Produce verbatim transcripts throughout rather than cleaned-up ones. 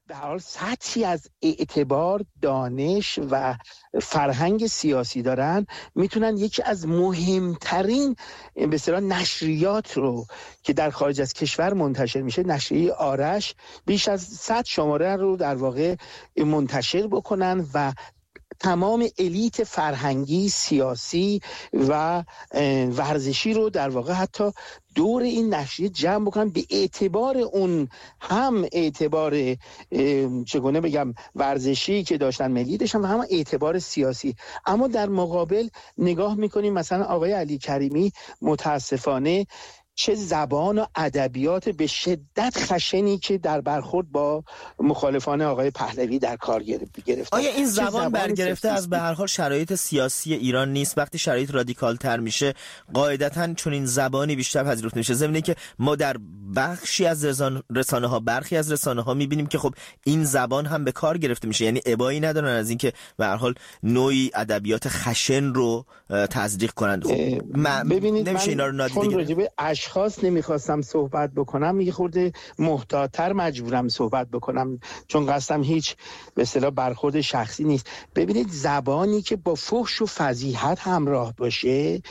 به هر حال سطحی از اعتبار، دانش و فرهنگ سیاسی دارن، میتونن یکی از مهمترین به اصطلاح نشریات رو که در خارج از کشور منتشر میشه، نشریه آرش، بیش از صد شماره رو در واقع منتشر بکنن و تمام الیت فرهنگی، سیاسی و ورزشی رو در واقع حتی دور این نشریه جمع بکنن، به اعتبار اون هم اعتبار چگونه بگم ورزشی که داشتن، ملی داشتن، و هم اعتبار سیاسی. اما در مقابل نگاه میکنیم مثلا آقای علی کریمی متاسفانه چه زبان و ادبیات به شدت خشنی که در برخورد با مخالفان آقای پهلوی در کار گرفته. آیا این زبان برگرفته از به هر حال شرایط سیاسی ایران نیست؟ وقتی شرایط رادیکال تر میشه قاعدتاً چون این زبانی بیشتر پذیرفته میشه، ضمن که ما در بخشی از رسانه ها برخی از رسانه ها میبینیم که خب این زبان هم به کار گرفته میشه، یعنی ابایی ندارن از اینکه به هر حال نوعی ادبیات خشن رو تزریق کنند. خب ببینید، نمیشه اینا رو نادیده گرفت. خاص نمیخواستم صحبت بکنم، یه خورده محتاط‌تر مجبورم صحبت بکنم چون قصدم هیچ به اصطلاح برخورد شخصی نیست. ببینید، زبانی که با فحش و فضیحت همراه باشه،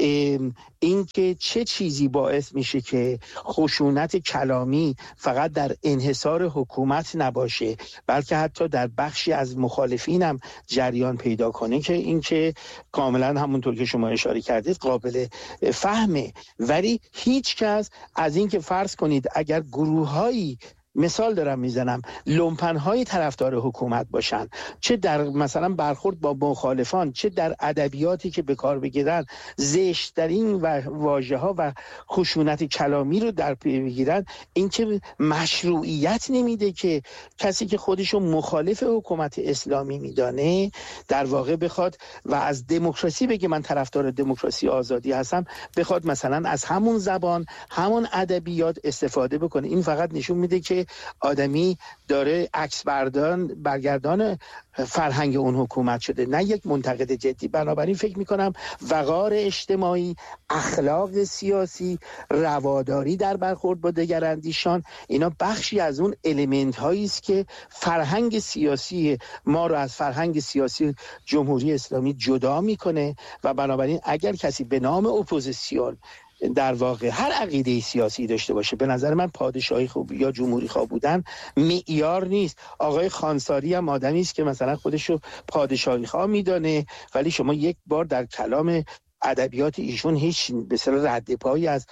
این که چه چیزی باعث میشه که خشونت کلامی فقط در انحصار حکومت نباشه بلکه حتی در بخشی از مخالفین هم جریان پیدا کنه، که این که کاملا همونطور که شما اشاره کردید قابل فهمه. ولی هیچ کس از این که فرض کنید اگر گروه‌هایی، مثال دارم میزنم، لومپن‌های طرفدار حکومت باشن، چه در مثلا برخورد با مخالفان، چه در ادبیاتی که به کار بگیرن زشت‌ترین واژه‌ها و خشونت کلامی رو در پی بگیرن، این که مشروعیت نمیده که کسی که خودشو مخالف حکومت اسلامی میدانه در واقع بخواد و از دموکراسی بگه من طرفدار دموکراسی آزادی هستم، بخواد مثلا از همون زبان، همون ادبیات استفاده بکنه. این فقط نشون میده که آدمی داره عکس بردان برگردان فرهنگ اون حکومت شده، نه یک منتقد جدی. بنابراین فکر میکنم وقار اجتماعی، اخلاق سیاسی، رواداری در برخورد با دگراندیشان، اینا بخشی از اون الیمنت هایی است که فرهنگ سیاسی ما رو از فرهنگ سیاسی جمهوری اسلامی جدا میکنه. و بنابراین اگر کسی به نام اپوزیسیون در واقع هر عقیده سیاسی داشته باشه، به نظر من پادشاهی خوب یا جمهوری خواه بودن معیار نیست. آقای خانساری هم آدمی است که مثلا خودشو پادشاهی خواه میدانه، ولی شما یک بار در کلام ادبیات ایشون هیچ به اصطلاح رد پایی از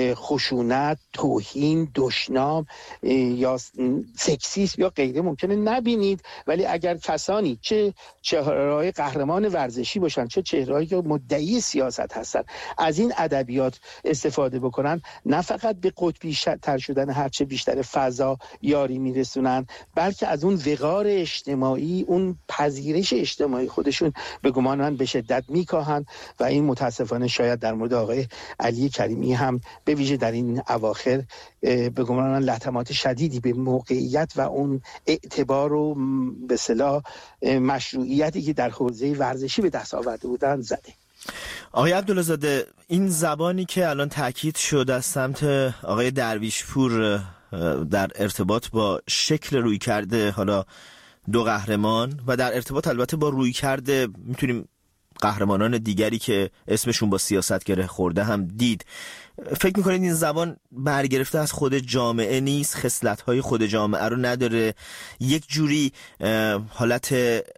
خشونت، توهین، دشنام یا سکسیسم یا غیره ممکنه نبینید. ولی اگر کسانی چه چهره‌های قهرمان ورزشی باشن، چه چهره‌هایی که مدعی سیاست هستن، از این ادبیات استفاده بکنن، نه فقط به قطبی تر شدن هرچه بیشتر فضا یاری میرسونن، بلکه از اون وقار اجتماعی، اون پذیرش اجتماعی خودشون به گمان من به شدت میکاهن. و این متاسفانه شاید در مورد آقای علی کریمی هم به ویژه در این اواخر به گمان من لطمات شدیدی به موقعیت و اون اعتبار و به اصطلاح مشروعیتی که در حوزه ورزشی به دست آورده بودن زده. آقای عبدالله زاده، این زبانی که الان تاکید شد از سمت آقای درویشپور در ارتباط با شکل روی کرده حالا دو قهرمان و در ارتباط البته با روی کرده میتونیم قهرمانان دیگری که اسمشون با سیاست گره خورده هم دید، فکر میکنید این زبان برگرفته از خود جامعه نیست؟ خصلت‌های خود جامعه رو نداره؟ یک جوری حالت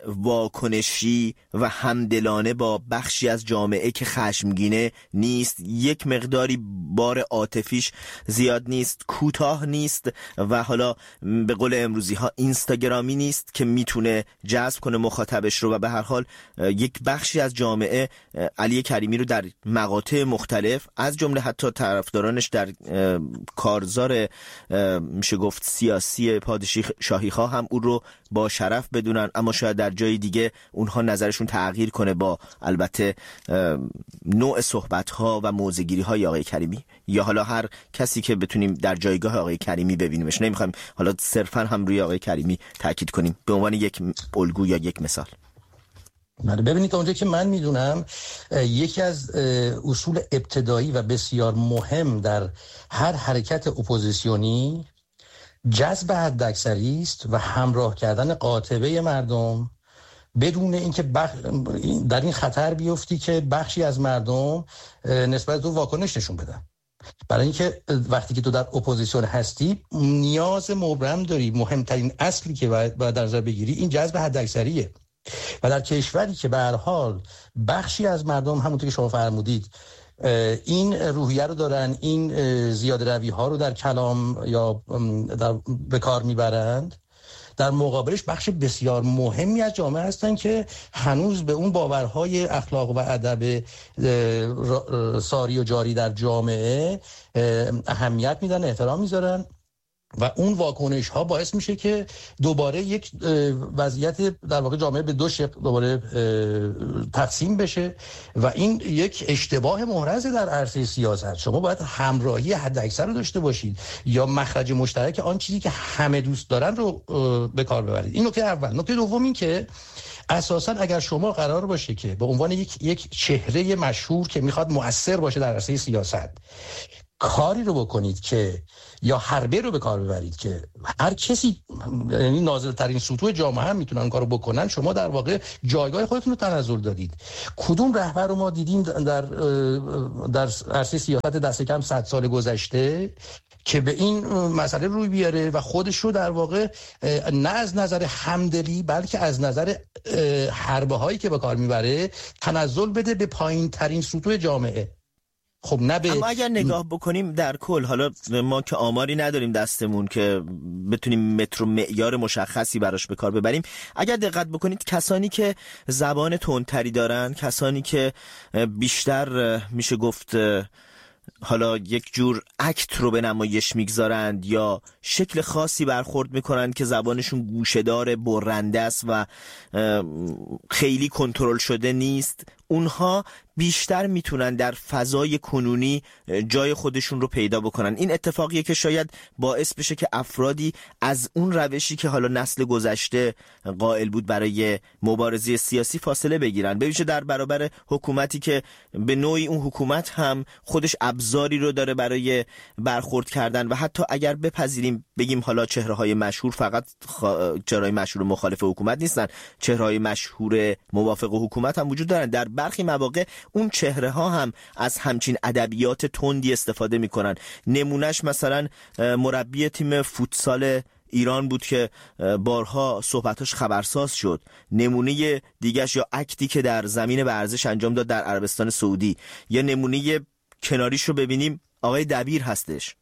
واکنشی و همدلانه با بخشی از جامعه که خشمگینه نیست؟ یک مقداری بار عاطفیش زیاد نیست؟ کوتاه نیست؟ و حالا به قول امروزی ها اینستاگرامی نیست که میتونه جذب کنه مخاطبش رو؟ و به هر حال یک بخشی از جامعه علی کریمی رو در مقاطع مختلف از جمله حتی طرفدارانش در کارزار میشه گفت سیاسی پادشاهی خواه هم او رو با شرف بدونن، اما شاید در جای دیگه اونها نظرشون تغییر کنه با البته نوع صحبت‌ها و موضع‌گیری‌های آقای کریمی، یا حالا هر کسی که بتونیم در جایگاه آقای کریمی ببینیمش. نمیخوایم حالا صرفا هم روی آقای کریمی تاکید کنیم، به عنوان یک الگو یا یک مثال. ببینید اونجا که من میدونم یکی از اصول ابتدایی و بسیار مهم در هر حرکت اپوزیسیونی جذب حداکثری است و همراه کردن قاطبه مردم بدون اینکه بخ... در این خطر بیفتی که بخشی از مردم نسبت به واکنش نشون بدن. برای اینکه وقتی که تو در اپوزیسیون هستی نیاز مبرم داری، مهمترین اصلی که باید در نظر بگیری این جذب حداکثریه. و در کشوری که به هر حال بخشی از مردم همونطور که شما فرمودید این روحیه رو دارن، این زیاده روی ها رو در کلام یا در به کار میبرند، در مقابلش بخش بسیار مهمی از جامعه هستن که هنوز به اون باورهای اخلاق و ادب ساری و جاری در جامعه اهمیت میدن، احترام میذارن و اون واکنش ها باعث میشه که دوباره یک وضعیت در واقع جامعه به دو شق دوباره تقسیم بشه و این یک اشتباه محرز در عرصه سیاست. شما باید همراهی حداکثر رو داشته باشید یا مخرج مشترک آن چیزی که همه دوست دارن رو به کار ببرید. این نکته اول. نکته دوم این که اساساً اگر شما قرار باشه که به عنوان یک یک چهره مشهور که میخواد مؤثر باشه در عرصه سیاست کاری رو بکنید که یا حربه رو به کار ببرید که هر کسی، یعنی نازل‌ترین سطوح جامعه هم میتونن کارو بکنن، شما در واقع جایگاه خودتون رو تنزل دادید. کدوم رهبر رو ما دیدیم در در عرصه سیاست دست کم صد سال گذشته که به این مسئله روی بیاره و خودش رو در واقع نه از نظر همدلی بلکه از نظر حربه هایی که به کار میبره تنزل بده به پایین ترین سطوح جامعه؟ خب نبه... اما اگر نگاه بکنیم در کل، حالا ما که آماری نداریم دستمون که بتونیم متر و معیار مشخصی براش به کار ببریم، اگر دقت بکنید کسانی که زبان تندتری دارن، کسانی که بیشتر میشه گفت حالا یک جور اکت رو به نمایش میگذارند یا شکل خاصی برخورد میکنند که زبانشون گوشه‌دار، برنده است و خیلی کنترل شده نیست، اونها بیشتر میتونن در فضای کنونی جای خودشون رو پیدا بکنن. این اتفاقیه که شاید باعث بشه که افرادی از اون روشی که حالا نسل گذشته قائل بود برای مبارزه سیاسی فاصله بگیرن، به ویژه در برابر حکومتی که به نوعی اون حکومت هم خودش ابزاری رو داره برای برخورد کردن و حتی اگر بپذیریم بگیم حالا چهره‌های مشهور فقط خا... چهره‌های مشهور مخالف حکومت نیستن، چهره‌های مشهور موافق حکومت هم وجود دارن. در برخی مواقع اون چهره ها هم از همچین ادبیات تندی استفاده میکنن. نمونهش مثلا مربی تیم فوتسال ایران بود که بارها صحبتاش خبرساز شد. نمونه دیگهش یا اکتی که در زمین ورزش انجام داد در عربستان سعودی، یا نمونه کناریش رو ببینیم آقای دبیر هستش.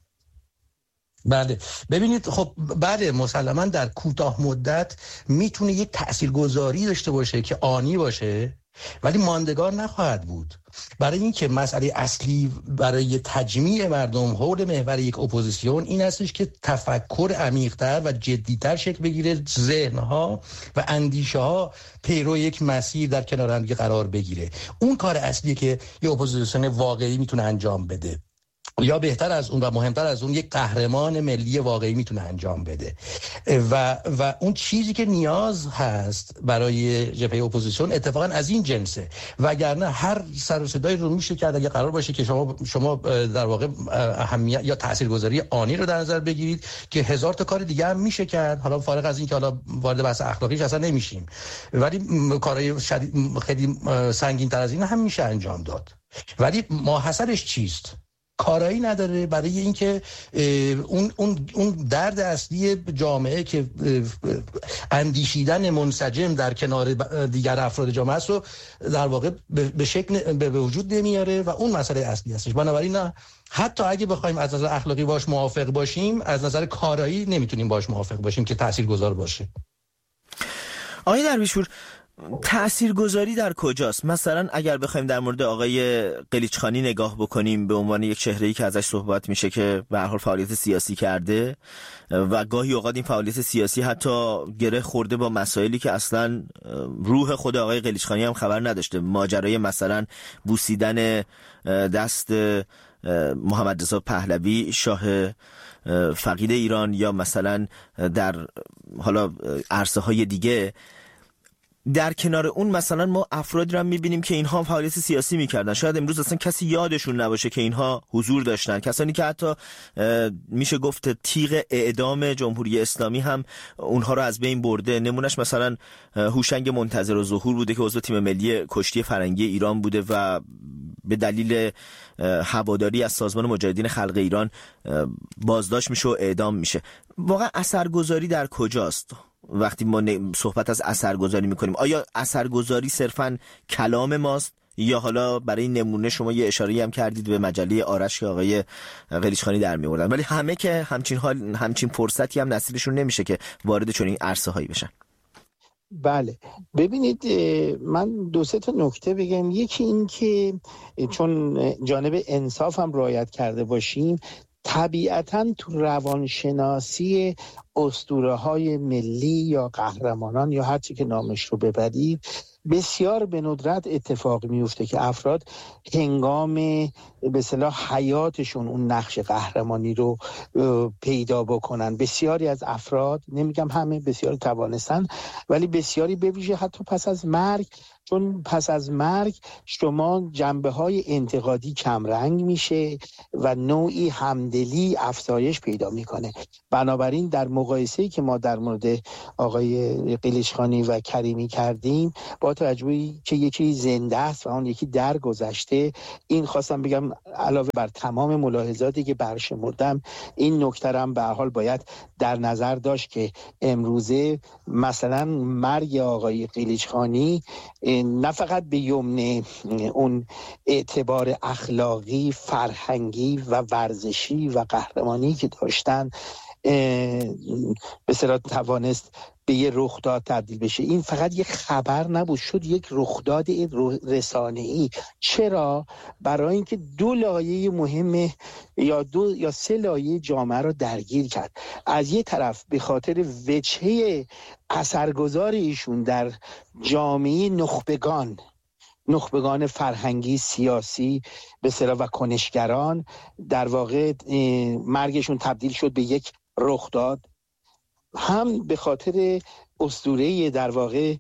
بله ببینید، خب بله مسلما در کوتاه مدت میتونه یک تاثیرگذاری داشته باشه که آنی باشه ولی ماندگار نخواهد بود. برای اینکه مسئله اصلی برای تجمیع مردم حول محور یک اپوزیسیون این هستش که تفکر عمیق‌تر و جدی‌تر شکل بگیره، ذهن‌ها و اندیشه‌ها پیرو یک مسیر در کنار هم دیگه قرار بگیره. اون کار اصلیه که یک اپوزیسیون واقعی میتونه انجام بده، یا بهتر از اون و مهمتر از اون یک قهرمان ملی واقعی میتونه انجام بده. و و اون چیزی که نیاز هست برای جبهه اپوزیسیون اتفاقا از این جنسه، وگرنه هر سر و صدایی رو میشه کرد اگه قرار باشه که شما شما در واقع اهمیت یا تاثیرگذاری آنی رو در نظر بگیرید که هزار تا کار دیگه هم میشه کرد، حالا فارغ از این که حالا وارد بحث اخلاقیش اصلا نمیشیم، ولی کارهای شدید خیلی سنگین تر از این هم میشه انجام داد. ولی ماحصلش چیست؟ کارایی نداره برای اینکه اون اون اون درد اصلی جامعه که اندیشیدن منسجم در کنار دیگر افراد جامعه است رو در واقع به شکل به وجود نمیاره و اون مسئله اصلی هستش. بنابراین نه، حتی اگه بخوایم از نظر اخلاقی باش موافق باشیم، از نظر کارایی نمیتونیم باش موافق باشیم که تاثیرگذار باشه. آقای درویشپور، تاثیرگذاری در کجاست؟ مثلا اگر بخوایم در مورد آقای قلیچخانی نگاه بکنیم به عنوان یک چهره‌ای که ازش صحبت میشه که به هر حال فعالیت سیاسی کرده و گاهی اوقات این فعالیت سیاسی حتی گره خورده با مسائلی که اصلا روح خود آقای قلیچخانی هم خبر نداشته، ماجرای مثلا بوسیدن دست محمد رضا پهلوی شاه فقید ایران، یا مثلا در حالا عرصه های دیگه. در کنار اون مثلا ما افرادی رو میبینیم که اینها فعالیت سیاسی میکردن، شاید امروز اصلا کسی یادشون نباشه که اینها حضور داشتن، کسانی که حتی میشه گفت تیغ اعدام جمهوری اسلامی هم اونها رو از بین برده. نمونش مثلا هوشنگ منتظر و ظهور بوده که عضو تیم ملی کشتی فرنگی ایران بوده و به دلیل هواداری از سازمان مجاهدین خلق ایران بازداشت میشه و اعدام میشه. واقعا اثرگذاری در کجاست وقتی ما صحبت از اثرگذاری میکنیم؟ آیا اثرگذاری صرفاً کلام ماست یا حالا برای نمونه شما یه اشاره‌ای هم کردید به مجله آرش که آقای قلیچخانی در می‌آوردن، ولی همه که همچین حال همچین فرصتی هم نصیبشون نمیشه که وارد چنین عرصه هایی بشن. بله ببینید من دو سه تا نکته بگم. یکی این که چون جانب انصاف هم رعایت کرده باشیم، طبیعتاً تو روانشناسی اسطوره‌های ملی یا قهرمانان یا هر چی که نامش رو ببرید بسیار به ندرت اتفاق میفته که افراد هنگام به اصطلاح حیاتشون اون نقش قهرمانی رو پیدا بکنن. بسیاری از افراد، نمیگم همه، بسیاری توانستن، ولی بسیاری به ویژه حتی پس از مرگ، چون پس از مرگ شما جنبه‌های انتقادی کمرنگ میشه و نوعی همدلی افزایش پیدا میکنه. بنابراین در مقایسه‌ای که ما در مورد آقای قلیچخانی و کریمی کردیم، با توجهی که یکی زنده است و اون یکی درگذشته، این خواستم بگم علاوه بر تمام ملاحظاتی که برشمردم، این نکته هم به هر حال باید در نظر داشت که امروزه مثلا مرگ آقای قلیچخانی نه فقط به یمن اون اعتبار اخلاقی، فرهنگی و ورزشی و قهرمانی که داشتن به صورت توانست به یه رخداد تبدیل بشه، این فقط یک خبر نبود، شد یک رخداد رسانه‌ای. چرا؟ برای اینکه دو لایه مهم یا دو یا سه لایه جامعه رو درگیر کرد. از یه طرف به خاطر وجهه اثرگذار ایشون در جامعه نخبگان نخبگان فرهنگی، سیاسی به اصطلاح و کنشگران، در واقع مرگشون تبدیل شد به یک رخداد، هم به خاطر اسطوره در واقع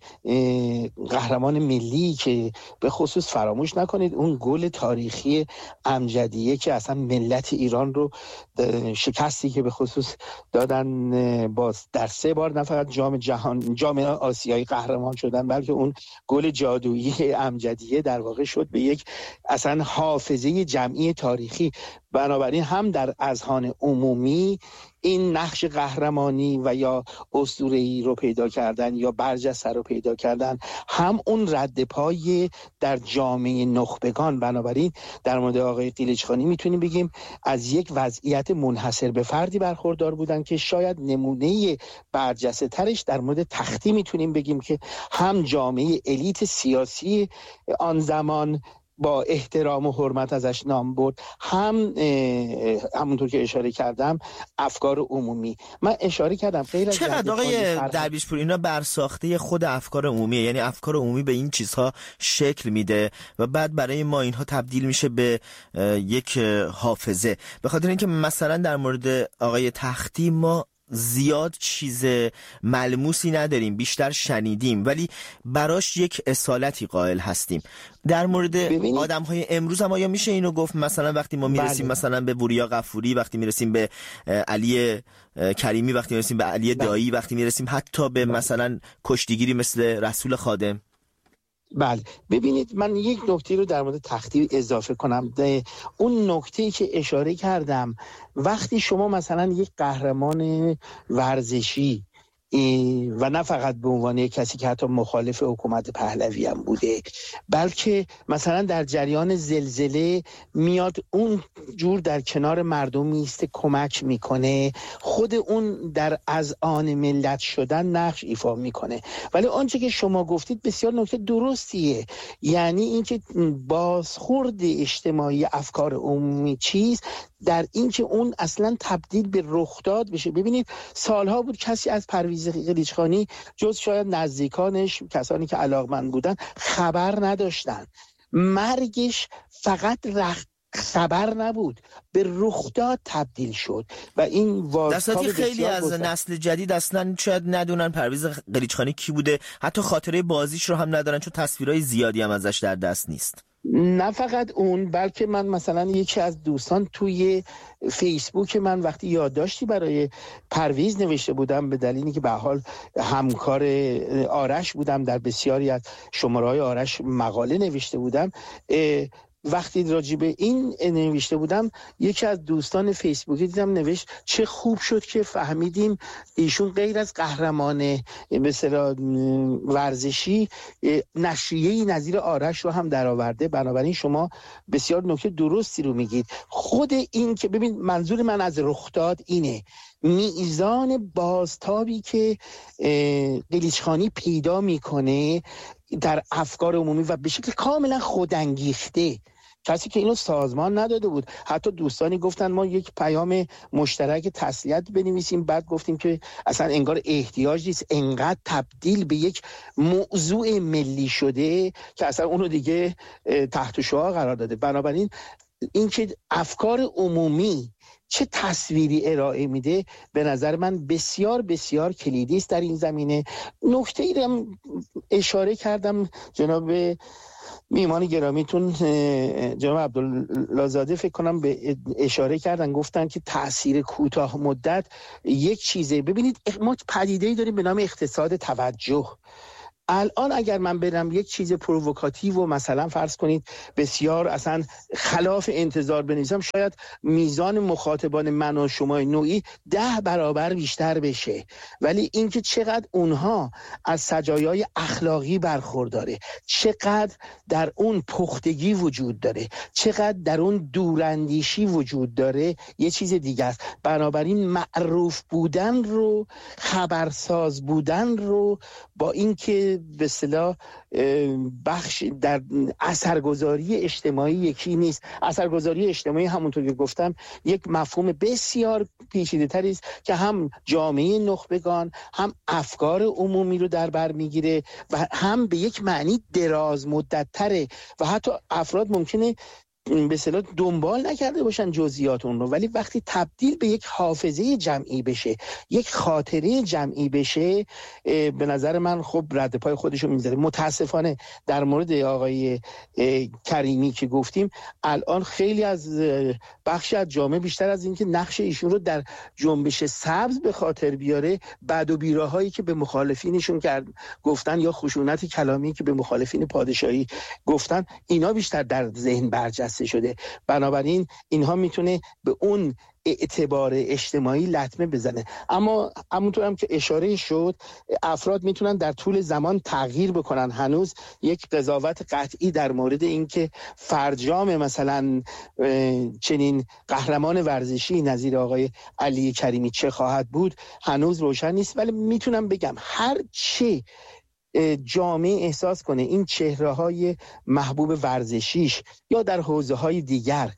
قهرمان ملی که به خصوص فراموش نکنید اون گل تاریخی امجدیه که اصلا ملت ایران رو شکستی که به خصوص دادن، باز در سه بار نه فقط جام جهان جام آسیایی قهرمان شدن، بلکه اون گل جادویی امجدیه در واقع شد به یک اصلا حافظه جمعی تاریخی. بنابراین هم در اذهان عمومی این نقش قهرمانی و یا اسطوره‌ای رو پیدا کردن یا برجسته رو پیدا کردن، هم اون رد پای در جامعه نخبگان. بنابراین در مورد آقای قلیچخانی میتونیم بگیم از یک وضعیت منحصر به فردی برخوردار بودن که شاید نمونه برجسته ترش در مورد تختی میتونیم بگیم که هم جامعه الیت سیاسی آن زمان با احترام و حرمت ازش نام برد، هم همونطور که اشاره کردم افکار عمومی. من اشاره کردم غیر از چقدر آقای درویشپور اینا برساخته خود افکار عمومیه، یعنی افکار عمومی به این چیزها شکل میده و بعد برای ما اینها تبدیل میشه به یک حافظه. به خاطر اینکه مثلا در مورد آقای تختی ما زیاد چیز ملموسی نداریم، بیشتر شنیدیم، ولی براش یک اصالتی قائل هستیم. در مورد آدم‌های امروز هم آیا میشه اینو گفت؟ مثلا وقتی ما میرسیم بله. مثلا به وریا غفوری، وقتی میرسیم به علی کریمی، وقتی میرسیم به علی بله. دایی، وقتی میرسیم حتی به بله. مثلا کشتیگیری مثل رسول خادم. بله ببینید من یک نکته رو در مورد تختی اضافه کنم. اون نکته‌ای که اشاره کردم، وقتی شما مثلا یک قهرمان ورزشی و نه فقط به عنوان یک کسی که حتی مخالف حکومت پهلوی هم بوده، بلکه مثلا در جریان زلزله میاد اون جور در کنار مردم میسته، کمک میکنه، خود اون در اذعان ملت شدن نقش ایفا میکنه. ولی آنچه که شما گفتید بسیار نکته درستیه، یعنی اینکه بازخورد اجتماعی افکار عمومی چیز در این که اون اصلا تبدیل به رخداد بشه. ببینید سالها بود کسی از پرویز قلیچخانی جز شاید نزدیکانش، کسانی که علاقمند بودن، خبر نداشتن. مرگش فقط رخ خبر نبود، به رخداد تبدیل شد و این واژه‌ها خیلی از گفتن. نسل جدید اصلا شاید ندونن پرویز قلیچخانی کی بوده، حتی خاطره بازیش رو هم ندارن چون تصویرهای زیادی هم ازش در دست نیست. نه فقط اون، بلکه من مثلا یکی از دوستان توی فیسبوک من وقتی یادداشتی برای پرویز نوشته بودم، به دلیلی که به حال همکار آرش بودم، در بسیاری از شماره‌های آرش مقاله نوشته بودم، وقتی راجع به این نوشته بودم یکی از دوستان فیسبوکی دیدم نوشت چه خوب شد که فهمیدیم ایشون غیر از قهرمان به اصطلاح ورزشی نشریه‌ای نظیر آرش رو هم درآورده. بنابراین شما بسیار نکته درستی رو میگید. خود این که ببین، منظور من از رخداد اینه، میزان بازتابی که قلیچخانی پیدا میکنه در افکار عمومی و به شکل کاملا خودانگیخته، کسی که اینو سازمان نداده بود. حتی دوستانی گفتن ما یک پیام مشترک تسلیت بنویسیم، بعد گفتیم که اصلا انگار احتیاج نیست، انقدر تبدیل به یک موضوع ملی شده که اصلا اونو دیگه تحت شعاع قرار داده. بنابراین این که افکار عمومی چه تصویری ارائه میده به نظر من بسیار بسیار کلیدی است در این زمینه. نکته‌ای رو اشاره کردم جناب میهمان گرامیتون جناب عبدالله‌زاده فکر کنم به اشاره کردن، گفتن که تأثیر کوتاه مدت یک چیزه. ببینید ما پدیده‌ای داریم به نام اقتصاد توجه. الان اگر من برم یک چیز پرووکاتیو و مثلا فرض کنید بسیار اصلا خلاف انتظار بنویسم، شاید میزان مخاطبان من و شما نوعی ده برابر بیشتر بشه، ولی اینکه چقدر اونها از سجایای اخلاقی برخورداره، چقدر در اون پختگی وجود داره، چقدر در اون دوراندیشی وجود داره، یه چیز دیگه است. بنابراین معروف بودن رو، خبرساز بودن رو با اینکه به اصطلاح بخش در اثرگذاری اجتماعی یکی نیست. اثرگذاری اجتماعی همونطور که گفتم یک مفهوم بسیار پیچیده‌تری است که هم جامعه نخبگان، هم افکار عمومی رو در بر میگیره و هم به یک معنی دراز مدت‌تره و حتی افراد ممکنه به اصطلاح دنبال نکرده باشن جزئیات اون رو، ولی وقتی تبدیل به یک حافظه جمعی بشه، یک خاطره جمعی بشه، به نظر من خب رد پای خودش رو میذاره. متاسفانه در مورد آقای کریمی که گفتیم، الان خیلی از بخش از جامعه بیشتر از اینکه نقش ایشون رو در جنبش سبز به خاطر بیاره، بد و بیراهایی که به مخالفینشون کرد گفتن یا خشونت کلامی که به مخالفین پادشاهی گفتن، اینا بیشتر در ذهن برجسته شده. بنابراین اینها میتونه به اون اعتبار اجتماعی لطمه بزنه. اما همونطور هم که اشاره شد، افراد میتونن در طول زمان تغییر بکنن. هنوز یک قضاوت قطعی در مورد این که فرجام مثلا چنین قهرمان ورزشی نظیر آقای علی کریمی چه خواهد بود هنوز روشن نیست، ولی میتونم بگم هر چه جامعه احساس کنه این چهره‌های محبوب ورزشیش یا در حوزه‌های دیگر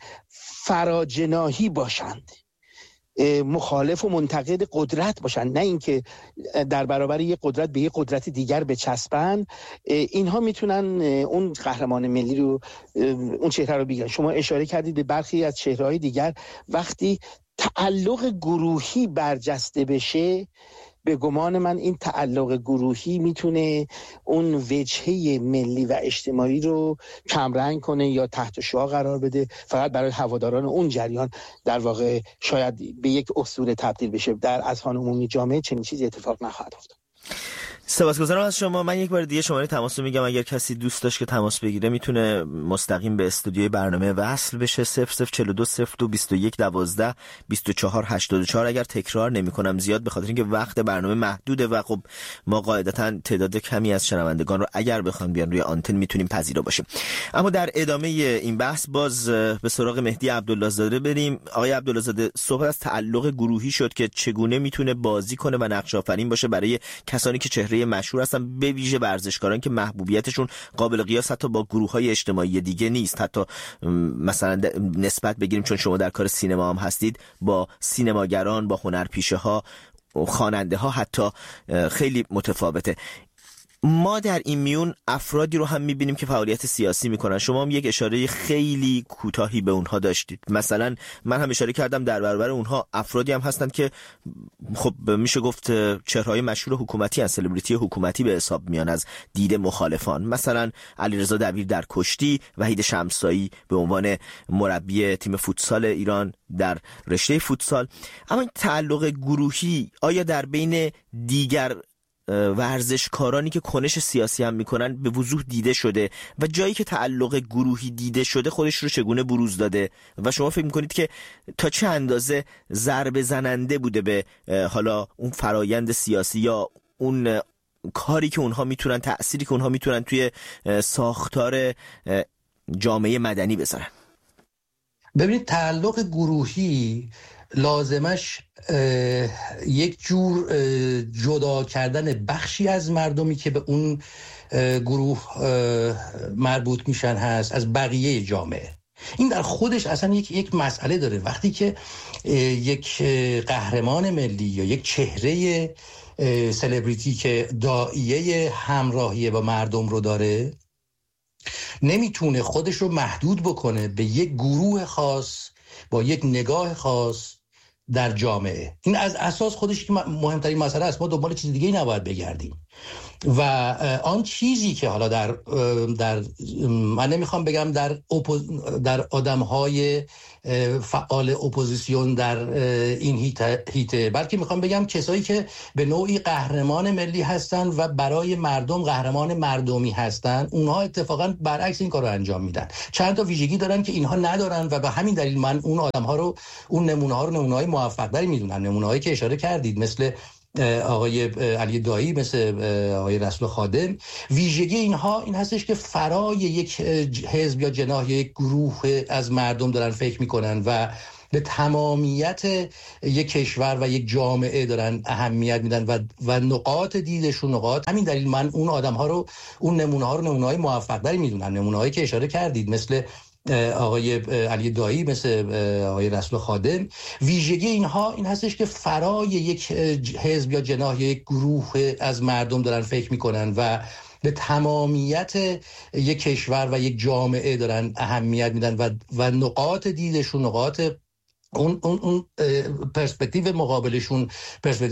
فراجناحی باشند، مخالف و منتقد قدرت باشند، نه اینکه در برابر یک قدرت به یک قدرت دیگر بچسبند، اینها میتونن اون قهرمان ملی رو، اون چهره رو بگیرن. شما اشاره کردید به برخی از چهره‌های دیگر، وقتی تعلق گروهی برجسته بشه، به گمان من این تعلق گروهی میتونه اون وجهه ملی و اجتماعی رو کمرنگ کنه یا تحت شعاع قرار بده، فقط برای هواداران اون جریان در واقع شاید به یک اسطوره تبدیل بشه. در اذهان عمومی جامعه چنین چیزی اتفاق نخواهد افتاد. سپاسگزارم از شما. من یک بار دیگه شماره تماس رو میگم، اگر کسی دوست داشت که تماس بگیره میتونه مستقیم به استودیوی برنامه وصل بشه. صفر صفر چهل و دو صفر دو بیست و یک دوازده بیست و چهار هشتاد و چهار. اگر تکرار نمی کنم زیاد به خاطر اینکه وقت برنامه محدوده و خب ما قاعدتا تعداد کمی از شنوندگان رو اگر بخوان بیان روی آنتن میتونیم پذیرا باشیم. اما در ادامه این بحث باز به سراغ مهدی عبدالله‌زاده بریم. آقای عبدالله‌زاده، صحبت از تعلق گروهی شد که چگونه میتونه بازی کنه و نقش آفرین باشه برای کسانی که چهره مشهور هستن، به ویژه ورزشکاران که محبوبیتشون قابل قیاس حتی با گروه‌های اجتماعی دیگه نیست. حتی مثلا نسبت بگیریم، چون شما در کار سینما هم هستید، با سینماگران، با هنرپیشه‌ها، خواننده‌ها حتی خیلی متفاوته. ما در این میون افرادی رو هم میبینیم که فعالیت سیاسی میکنن. شما هم یک اشاره خیلی کوتاهی به اونها داشتید. مثلا من هم اشاره کردم در برابر اونها افرادی هم هستند که خب میشه گفت چهره‌های مشهور حکومتی هستند، سلبریتی حکومتی به حساب میان از دید مخالفان. مثلا علیرضا دبیر در کشتی، وحید شمسایی به عنوان مربی تیم فوتسال ایران در رشته فوتسال. اما این تعلق گروهی آیا در بین دیگر ورزشکارانی که کنش سیاسی هم میکنن به وضوح دیده شده و جایی که تعلق گروهی دیده شده خودش رو چگونه بروز داده و شما فکر میکنید که تا چه اندازه ضربه زننده بوده به حالا اون فرایند سیاسی یا اون کاری که اونها میتونن، تأثیری که اونها میتونن توی ساختار جامعه مدنی بذارن؟ ببینید، تعلق گروهی لازمش یک جور جدا کردن بخشی از مردمی که به اون گروه مربوط میشن هست از بقیه جامعه. این در خودش اصلا یک یک مسئله داره. وقتی که یک قهرمان ملی یا یک چهره سلبریتی که داعیه همراهی با مردم رو داره نمیتونه خودش رو محدود بکنه به یک گروه خاص با یک نگاه خاص در جامعه. این از اساس خودش که مهمترین مسئله است. ما دنبال چیز دیگه‌ای نباید بگردیم و آن چیزی که حالا در در من نمیخوام بگم در اپوز... در آدم‌های فعال اپوزیسیون در این هیته، بلکه میخوام بگم کسایی که به نوعی قهرمان ملی هستن و برای مردم قهرمان مردمی هستن، اونها اتفاقا برعکس این کارو انجام میدن. چند تا ویژگی دارن که اینها ندارن و به همین دلیل من اون آدم‌ها رو، اون نمونه‌ها رو نمونه‌های موفق‌تری میدونم. نمونه‌هایی که اشاره کردید مثل آقای علی دایی، مثل آقای رسول خادم. ویژگی اینها این هستش که فرای یک حزب یا جناح یک گروه از مردم دارن فکر میکنن و به تمامیت یک کشور و یک جامعه دارن اهمیت میدن و و نقاط دیدشون نقاط. همین دلیل من اون آدم‌ها رو، اون نمونه‌ها رو نمونه‌های موفق‌تری میدونم. نمونه‌هایی که اشاره کردید مثل آقای علی دایی، مثل آقای رسول خادم. ویژگی اینها این هستش که فرای یک حزب یا جناح یک گروه از مردم دارن فکر میکنن و به تمامیت یک کشور و یک جامعه دارن اهمیت میدن و و نقاط دیدشون نقاط اون اون اون پرسپکتیو مقابلشون، پرسپکتیو